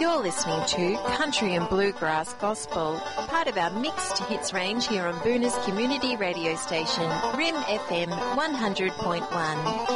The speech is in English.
You're listening to Country and Bluegrass Gospel, part of our mixed hits range here on Boona's community radio station, RIM FM 100.1.